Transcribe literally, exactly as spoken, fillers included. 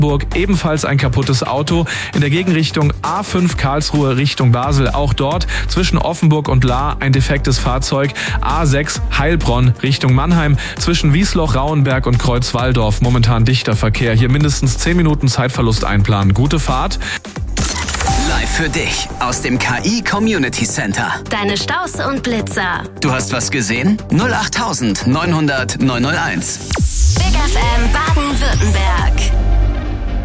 ebenfalls ein kaputtes Auto. In der Gegenrichtung A fünf Karlsruhe Richtung Basel. Auch dort zwischen Offenburg und Lahr ein defektes Fahrzeug. A sechs Heilbronn Richtung Mannheim. Zwischen Wiesloch, Rauenberg und Kreuzwaldorf momentan dichter Verkehr. Hier mindestens zehn Minuten Zeitverlust einplanen. Gute Fahrt. Live für dich aus dem K I Community Center. Deine Staus und Blitzer. Du hast was gesehen? null acht neunhundert neunhundert neunhunderteins. Big F M Baden-Württemberg.